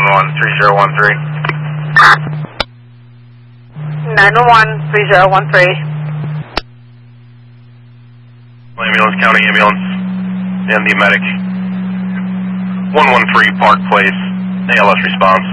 911-3013. 911-3013. Ambulance, county ambulance, and the medic. 113 Park Place, ALS response.